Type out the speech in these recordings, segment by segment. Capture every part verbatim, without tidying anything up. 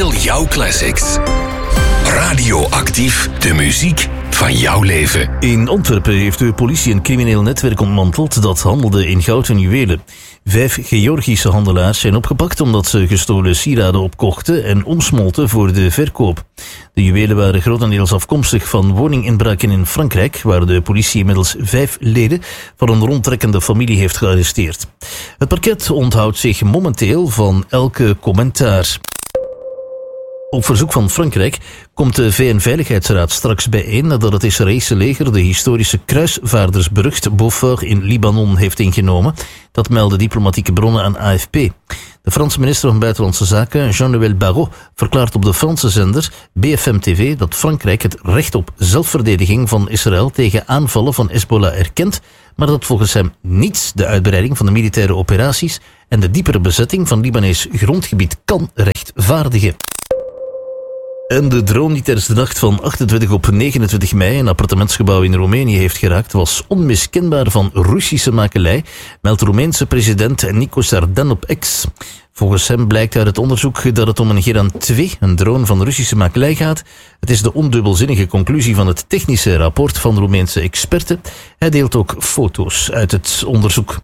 Enkel jouw classics. Radioactief, de muziek van jouw leven. In Antwerpen heeft de politie een crimineel netwerk ontmanteld dat handelde in goud en juwelen. Vijf Georgische handelaars zijn opgepakt omdat ze gestolen sieraden opkochten en omsmolten voor de verkoop. De juwelen waren grotendeels afkomstig van woninginbraken in Frankrijk, waar de politie inmiddels vijf leden van een rondtrekkende familie heeft gearresteerd. Het parket onthoudt zich momenteel van elke commentaar. Op verzoek van Frankrijk komt de V N-veiligheidsraad straks bijeen nadat het Israëlische leger de historische kruisvaardersbrug Beaufort in Libanon heeft ingenomen. Dat melden diplomatieke bronnen aan A F P. De Franse minister van Buitenlandse Zaken, Jean-Noël Barrot, verklaart op de Franse zender B F M T V dat Frankrijk het recht op zelfverdediging van Israël tegen aanvallen van Hezbollah erkent, maar dat volgens hem niets de uitbreiding van de militaire operaties en de diepere bezetting van Libanees grondgebied kan rechtvaardigen. En de drone die tijdens de nacht van achtentwintig op negenentwintig mei een appartementsgebouw in Roemenië heeft geraakt, was onmiskenbaar van Russische makelij, meldt Roemeense president Nico Sardan op X. Volgens hem blijkt uit het onderzoek dat het om een Geran twee, een drone van Russische makelij, gaat. Het is de ondubbelzinnige conclusie van het technische rapport van Roemeense experten. Hij deelt ook foto's uit het onderzoek.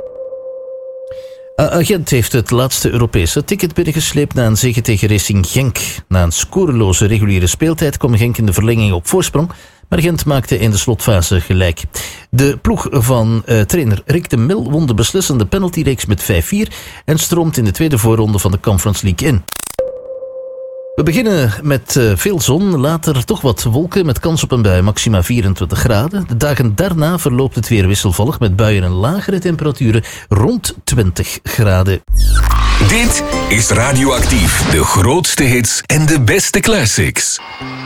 A-Agent heeft het laatste Europese ticket binnengesleept na een zege tegen Racing Genk. Na een scoreloze reguliere speeltijd kwam Genk in de verlenging op voorsprong, maar Gent maakte in de slotfase gelijk. De ploeg van uh, trainer Rick de Mil won de beslissende penaltyreeks met vijf vier en stroomt in de tweede voorronde van de Conference League in. We beginnen met uh, veel zon, later toch wat wolken met kans op een bui, maxima vierentwintig graden. De dagen daarna verloopt het weer wisselvallig met buien en lagere temperaturen rond twintig graden. Dit is Radioactief, de grootste hits en de beste classics.